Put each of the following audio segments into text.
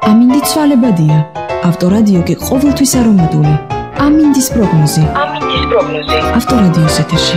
ამინდი ცვალებადია. ავტორადიო კი ყოველთვის არომატული. ამინდის პროგნოზი. ავტორადიოს ეთერში.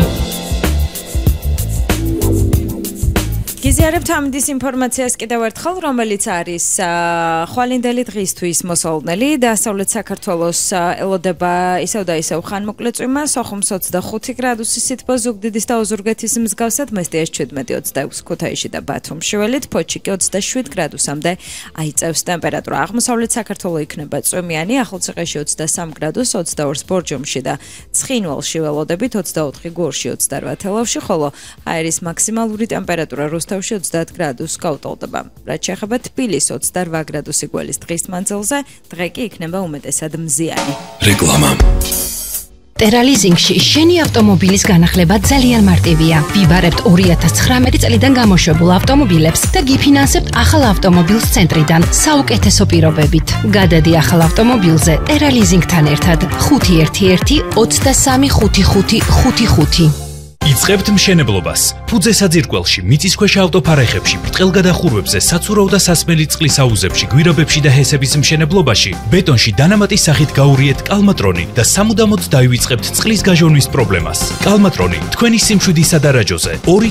გიზიარებთ ამინდის ინფორმაციას კიდევ ერთხელ, რომელიც არის ხვალინდელი დღისთვის მოსალოდნელი. დასავლეთ საქართველოს ელოდება ისევ და ისევ ხანმოკლე წვიმა, სოხუმს 25 გრადუსი სითბო, ზუგდიდის და ოზურგეთის მსგავსად, მესტიას 17-26, ქუთაისში და ბათუმში ველით, ფოთში კი 27 გრადუსამდე აიწევს ტემპერატურა. აღმოსავლეთ საქართველო იქნება წვიმიანი, ახალციხეში 23 გრადუს, 22 ბორჯომში და ცხინვალში ველოდებით, 24 გორში, 28 თელავში, ხოლო აერის მაქსიმალური ტემპერატურა რუსთავში 30 გრადუსს გაუტოლდება. რაც შეეხება თბილისს 28 გრადუსი გველის დღის მანძილზე, დღე კი იქნება უმეტესად მზიანი. რეკლამა. ტერალიზინგში შენი ავტომობილის განახლება ძალიან მარტივია. ვიბარებთ 2019 წლიდან გამოშვებულ ავტომობილებს და გიფინანსებთ ახალ ავტომობილს ცენტრიდან საუკეთესო პირობებით. გადადი ახალ ავტომობილზე ტერალიზინგთან ერთად 511 23 55 55. იწყებთ მშენებლობას. ფუძე საძირკველში, მიწისქვეშა ავტოფარეხებში, ბრტყელგადახურვებზე, საცურაო და სასმელი წყლის აუზებში, გვირაბებში და ჰესების მშენებლობაში, ბეტონში დანამატის სახით გაურიეთ კალმატრონი და სამუდამოდ დაივიწყებთ წყლის გაჟონვის პრობლემას. კალმატრონი თქვენი სიმშვიდისა და რაჯოზე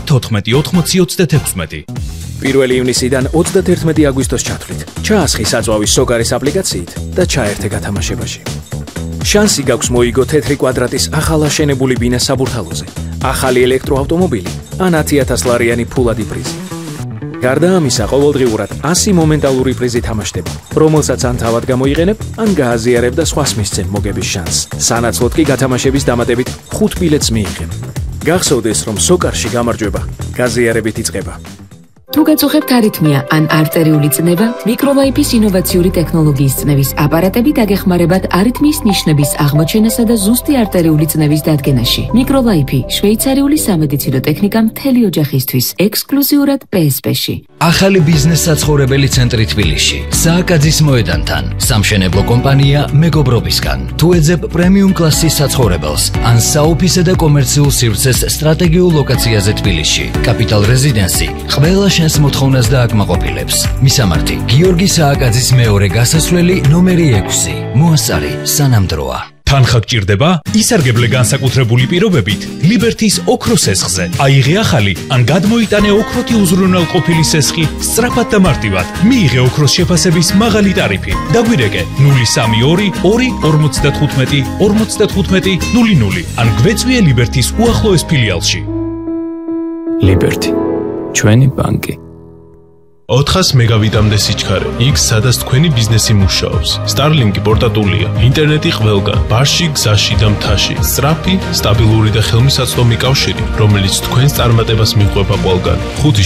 2-14-80-36. 1 ივნისიდან 31 აგვისტოს ჩათვლით. ჩაასხი საწვავის სოკარის აპლიკაციით და ჩაერთე გათამაშებაში. შანსი გაქვს მოიგო თეთრი კვადრატის ახალაშენებული ბინა საბურთალოზე. ახალი ელექტროავტომობილი ან 10,000 ლარიანი ფულადი პრიზი. გარდა ამისა, ყოველდღიურად 100 მომენტალური პრიზი თამაშდება, რომელსაც ან თავად გამოიყენებ, ან გააზიარებ და სხვას მისცემ მოგების შანსს. სანაცვლოდ კი გათამაშების დამატებით 5 ბილეთს მიიღებ. გახსოვდეს, რომ სოკარში გამარჯვება გაზიარებით იწყება. თუ გაწუხებთ არითმია ან არტერიული წნევა, მიკროლაიფის ინოვაციური ტექნოლოგიის წნევის აპარატები დაგეხმარებათ არითმიის ნიშნების აღმოჩენასა და ზუსტი არტერიული წნევის დადგენაში. მიკროლაიფი შვეიცარიული სამედიცინო ტექნიკა მთელი ოჯახისთვის, ექსკლუზიურად PSP-ში. ახალი ბიზნეს საცხოვრებელი ცენტრი თბილისში, სააკაძის მოედანთან, სამშენებლო კომპანია მეგობრობისგან. თუ ეძებ პრემიუმ კლასის საცხოვრებელს ან საოფისე და კომერციულ სივრცეს სტრატეგიულ ლოკაციაზე თბილისში, კაპიტალ რეზიდენსი ყველა შენს მოთხოვნას დააკმაყოფილებს. მისამართი: გიორგი სააკაძის მეორე გასასვლელი ნომერი 6. მოასწარი სანამ დროა. თანხა გჭირდება? ისარგებლე განსაკუთრებული პირობებით ლიბერთის ოქროს სესხზე. აიღე ახალი ან გადმოიტანე ოქროთი უზრუნველყოფილი სესხი სწრაფად და მარტივად. მიიღე ოქროს შეფასების მაღალი ტარიფი. დაგვირეკე 032 2 55 00 ან გვეწვიე ლიბერთის უახლოეს ფილიალში. ლიბერთი, ჩვენი ბანკი. 400 მეგავიტამდე სიჩქარე, იქ სადაც თქვენი ბიზნესი მუშაობს. Starlink პორტატულია, ინტერნეტი ყველგან, ბარში, გზაში და მთაში. სწრაფი, სტაბილური და ხელმისაწვდომი კავშირი, რომელიც თქვენს წარმატებას მიყვება ყველგან.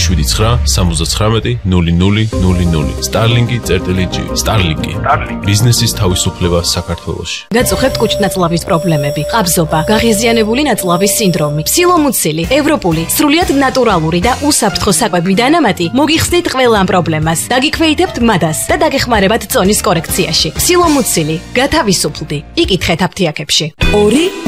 579-79-0000. Starlink.G. Starlink. ბიზნესის თავისუფლება საქართველოში. გაწუხებთ კუჭნაწლავის პრობლემები, ყაბზობა, გაღიზიანებული ნაწლავის სინდრომი, სილომუცილი, ევროპული, სრულიად ნატურალური და უსაფრთხო საკვები დანამატი მოგიხსნით ამ პრობლემას. დაგიქვეითებთ მადას და დაგეხმარებათ წონის კორექციაში. სილომუცილი, გათავისუფლდი. იკითხეთ აფთიაქებში. 2